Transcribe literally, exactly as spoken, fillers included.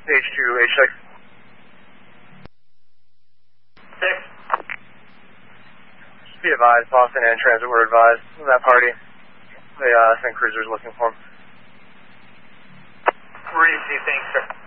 H two, H six. Six. Be advised, Boston and Transit were advised of that party. The uh, sent cruisers looking for him. Received, thanks, sir.